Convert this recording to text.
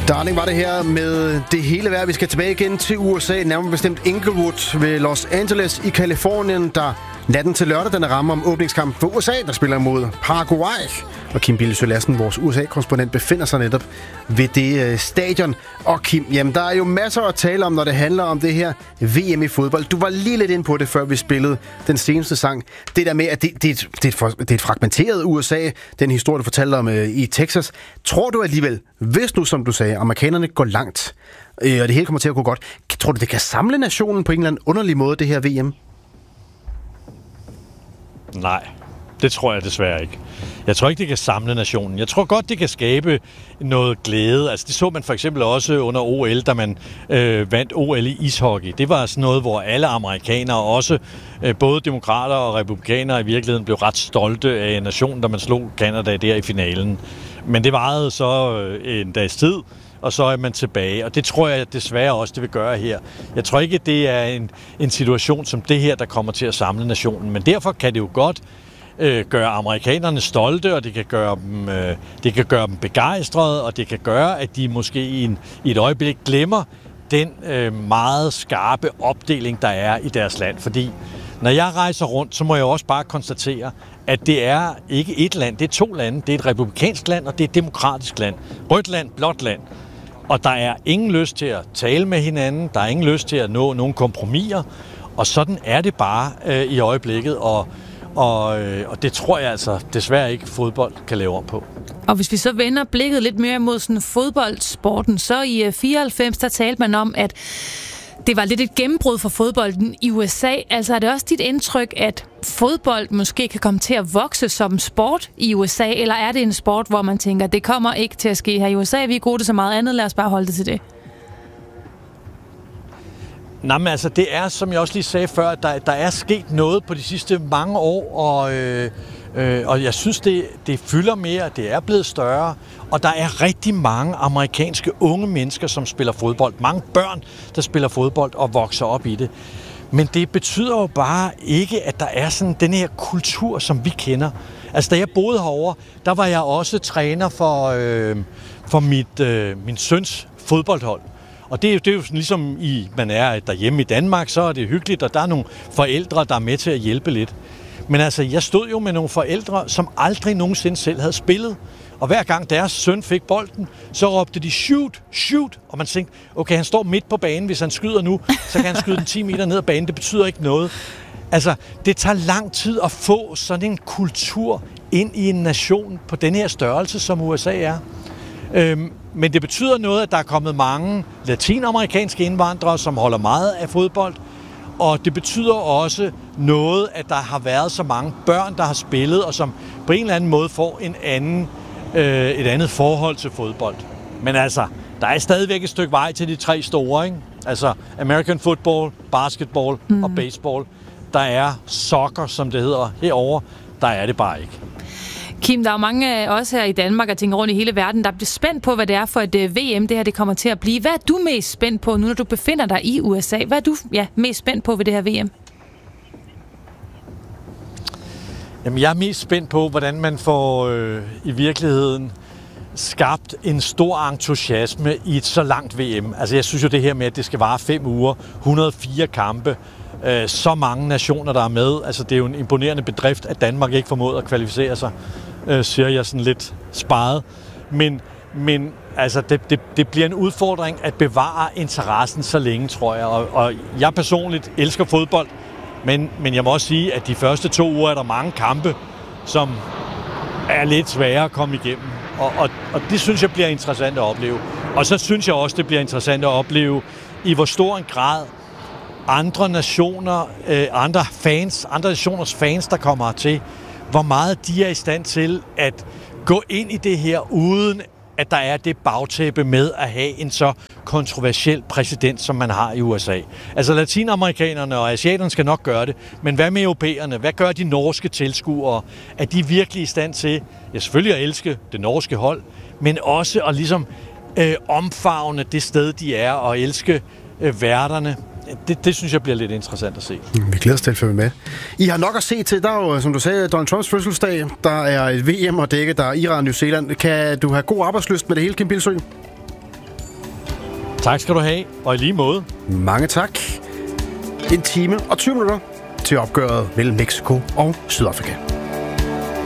Darling var det her med det hele værd. Vi skal tilbage igen til USA, nærmere bestemt Inglewood ved Los Angeles i Kalifornien, der natten til lørdag den rammer om åbningskamp for USA, der spiller mod Paraguay. Og Kim Bilsøe Lassen, vores USA-korrespondent, befinder sig netop ved det stadion. Og Kim, jamen, der er jo masser at tale om, når det handler om det her VM i fodbold. Du var lige lidt inde på det, før vi spillede den seneste sang. Det der med, at det er et fragmenteret USA, den historie, du fortalte om i Texas. Tror du alligevel, hvis nu, som du sagde, amerikanerne går langt, og det hele kommer til at gå godt, tror du, det kan samle nationen på en eller anden underlig måde, det her VM? Nej, det tror jeg desværre ikke. Jeg tror ikke, det kan samle nationen. Jeg tror godt, det kan skabe noget glæde. Altså, det så man for eksempel også under OL, da man vandt OL i ishockey. Det var sådan noget, hvor alle amerikanere, også både demokrater og republikanere i virkeligheden, blev ret stolte af nationen, da man slog Canada der i finalen. Men det varede så en dags tid, og så er man tilbage. Og det tror jeg desværre også, det vil gøre her. Jeg tror ikke, det er en situation som det her, der kommer til at samle nationen. Men derfor kan det jo godt gøre amerikanerne stolte, og det kan gøre dem begejstrede, og det kan gøre, at de måske i et øjeblik glemmer den meget skarpe opdeling, der er i deres land. Fordi når jeg rejser rundt, så må jeg også bare konstatere, at det er ikke et land, det er to lande. Det er et republikansk land, og det er et demokratisk land. Rødt land, blåt land. Og der er ingen lyst til at tale med hinanden, der er ingen lyst til at nå nogle kompromiser, og sådan er det bare i øjeblikket, og det tror jeg altså desværre ikke fodbold kan lave om på. Og hvis vi så vender blikket lidt mere mod sådan fodboldsporten, så i 94, der talte man om, at det var lidt et gennembrud for fodbolden i USA. Altså er det også dit indtryk, at fodbold måske kan komme til at vokse som sport i USA, eller er det en sport, hvor man tænker, det kommer ikke til at ske her i USA, vi er gode til så meget andet, lad os bare holde det til det? Nej, men altså det er, som jeg også lige sagde før, der er sket noget på de sidste mange år, og jeg synes, det fylder mere, det er blevet større, og der er rigtig mange amerikanske unge mennesker, som spiller fodbold. Mange børn, der spiller fodbold og vokser op i det. Men det betyder jo bare ikke, at der er sådan den her kultur, som vi kender. Altså, da jeg boede herovre, der var jeg også træner for min søns fodboldhold. Og det er jo sådan, ligesom man er derhjemme i Danmark, så er det hyggeligt, og der er nogle forældre, der er med til at hjælpe lidt. Men altså, jeg stod jo med nogle forældre, som aldrig nogensinde selv havde spillet. Og hver gang deres søn fik bolden, så råbte de shoot, shoot. Og man tænkte, okay, han står midt på banen, hvis han skyder nu, så kan han skyde den 10 meter ned ad banen. Det betyder ikke noget. Altså, det tager lang tid at få sådan en kultur ind i en nation på den her størrelse, som USA er. Men det betyder noget, at der er kommet mange latinamerikanske indvandrere, som holder meget af fodbold. Og det betyder også noget, at der har været så mange børn, der har spillet, og som på en eller anden måde får et andet forhold til fodbold. Men altså, der er stadigvæk et stykke vej til de tre store, ikke? Altså American football, basketball og baseball. Der er soccer, som det hedder herovre. Der er det bare ikke. Kim, der er jo mange af os her i Danmark og tænker rundt i hele verden, der bliver spændt på, hvad det er for et VM, det her det kommer til at blive. Hvad er du mest spændt på nu, når du befinder dig i USA? Hvad er du mest spændt på ved det her VM? Jamen, jeg er mest spændt på, hvordan man får i virkeligheden skabt en stor entusiasme i et så langt VM. Altså, jeg synes jo det her med, at det skal vare 5 uger, 104 kampe, så mange nationer, der er med. Altså, det er jo en imponerende bedrift, at Danmark ikke formåede at kvalificere sig, siger jeg sådan lidt sparet. Men altså, det bliver en udfordring at bevare interessen så længe, tror jeg. Og jeg personligt elsker fodbold, men jeg må også sige, at de første 2 uger er der mange kampe, som er lidt svære at komme igennem. Og det synes jeg bliver interessant at opleve. Og så synes jeg også, det bliver interessant at opleve, i hvor stor en grad andre nationer, andre nationers fans, der kommer til, hvor meget de er i stand til at gå ind i det her, uden at der er det bagtæppe med at have en så kontroversiel præsident, som man har i USA. Altså latinamerikanerne og asiaterne skal nok gøre det, men hvad med europæerne? Hvad gør de norske tilskuere? Er de virkelig i stand til, selvfølgelig at elske det norske hold, men også at ligesom omfavne det sted, de er, og elske værterne? Det synes jeg bliver lidt interessant at se. Vi glæder os til at følge med. I har nok at se til. Der er jo, som du sagde, Donald Trumps fødselsdag. Der er et VM at dække. Der er Iran og New Zealand. Kan du have god arbejdslyst med det hele, Kim Bilsøe? Tak skal du have, og i lige måde. Mange tak. 1 time og 20 minutter til opgøret mellem Mexico og Sydafrika.